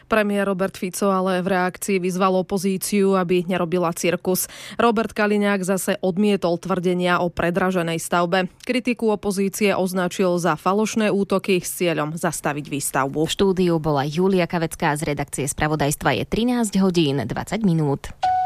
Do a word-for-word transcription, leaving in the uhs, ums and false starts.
Premiér Robert Fico ale v reakcii vyzval opozíciu, aby nerobila cirkus. Robert Kaliňák zase odmietol tvrdenia o predraženej stavbe. Kritiku opozície označil za falošné útoky s cieľom zastaviť výstavbu. V štúdiu bola Julia Kavecká, z redakcie spravodajstva je trinásť hodín dvadsať minút.